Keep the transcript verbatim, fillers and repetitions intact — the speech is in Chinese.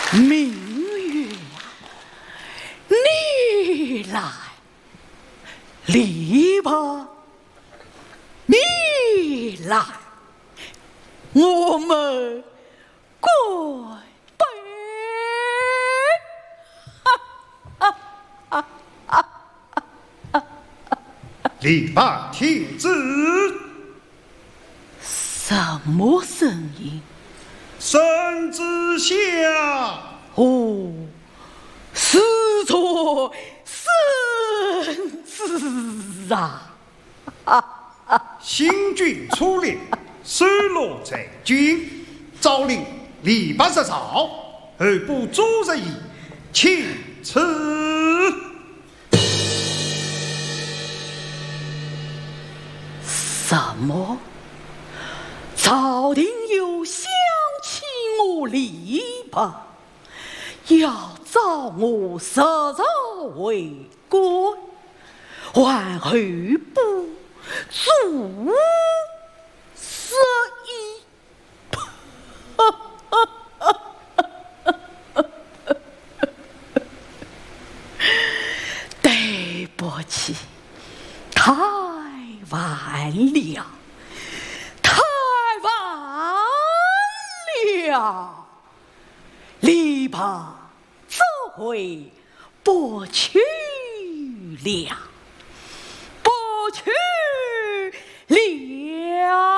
明月你来，篱笆你来，我们归北。 礼拜天子， 什么声音？ 圣旨下。 哦，是做圣旨啊！ 新君出猎，失落在军，诏令礼拜十朝，而不诸日矣，请赐。 什么？朝廷又想起我篱笆，要召我十朝为官，还后不足十一。对不起，太晚了，太晚了，篱笆这回不去了，不去了。